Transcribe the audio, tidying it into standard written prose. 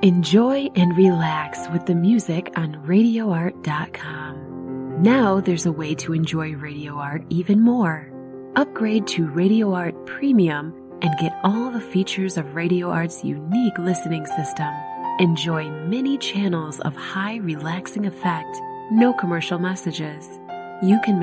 Enjoy and relax with the music on RadioArt.com. Now there's a way to enjoy Radio Art even more. Upgrade to Radio Art Premium and get all the features of Radio Art's unique listening system. Enjoy many channels of high relaxing effect, no commercial messages. You can